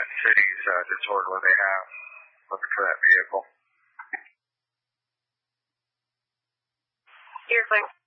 city's disorderly they have looking for that vehicle. Earflame.